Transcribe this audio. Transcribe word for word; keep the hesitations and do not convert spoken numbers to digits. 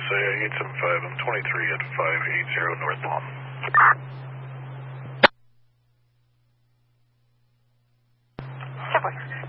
eight seven five, I'm twenty-three at five eighty North Lawn. Subway.